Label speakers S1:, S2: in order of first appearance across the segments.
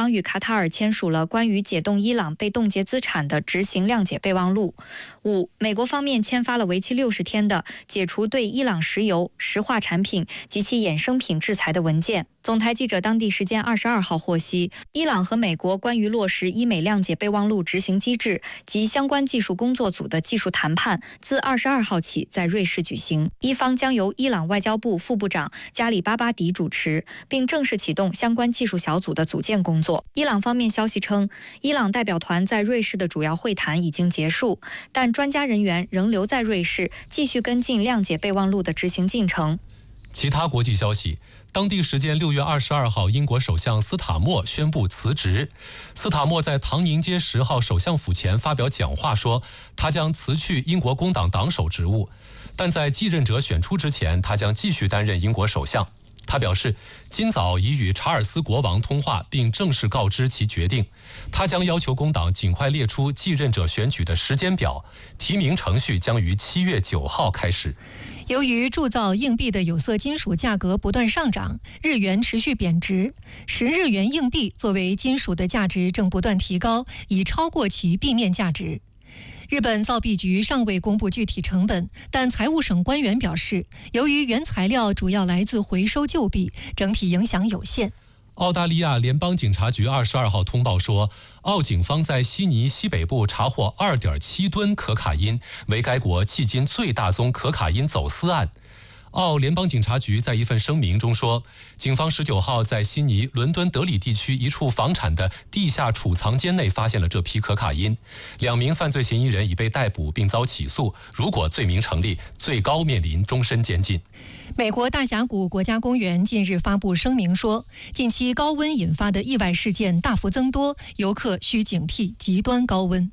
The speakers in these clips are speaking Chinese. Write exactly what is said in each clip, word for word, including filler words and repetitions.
S1: 方与卡塔尔签署了关于解冻伊朗被冻结资产的执行谅解备忘录。五，美国方面签发了为期六十天的解除对伊朗石油、石化产品及其衍生品制裁的文件。总台记者当地时间二十二号获悉，伊朗和美国关于落实伊美谅解备忘录执行机制及相关技术工作组的技术谈判，自二十二号起在瑞士举行。伊方将由伊朗外交部副部长加里巴巴迪主持，并正式启动相关技术小组的组建工作。伊朗方面消息称，伊朗代表团在瑞士的主要会谈已经结束，但专家人员仍留在瑞士，继续跟进谅解备忘录的执行进程。
S2: 其他国际消息，当地时间六月二十二号，英国首相斯塔默宣布辞职。斯塔默在唐宁街十号首相府前发表讲话说，他将辞去英国工党党首职务，但在继任者选出之前，他将继续担任英国首相。他表示，今早已与查尔斯国王通话，并正式告知其决定。他将要求工党尽快列出继任者选举的时间表，提名程序将于七月九号开始。
S3: 由于铸造硬币的有色金属价格不断上涨，日元持续贬值，十日元硬币作为金属的价值正不断提高，已超过其币面价值。日本造币局尚未公布具体成本，但财务省官员表示，由于原材料主要来自回收旧币，整体影响有限。
S2: 澳大利亚联邦警察局二十二号通报说，澳警方在悉尼西北部查获 二点七吨可卡因，为该国迄今最大宗可卡因走私案。澳联邦警察局在一份声明中说，警方十九号在悉尼、伦敦德里地区一处房产的地下储藏间内发现了这批可卡因，两名犯罪嫌疑人已被逮捕并遭起诉，如果罪名成立，最高面临终身监禁。
S3: 美国大峡谷国家公园近日发布声明说，近期高温引发的意外事件大幅增多，游客需警惕极端高温。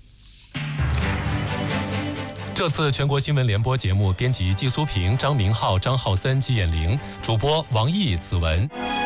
S2: 这次全国新闻联播节目编辑季苏平、张明浩、张浩森、季艳玲，主播王毅、子文。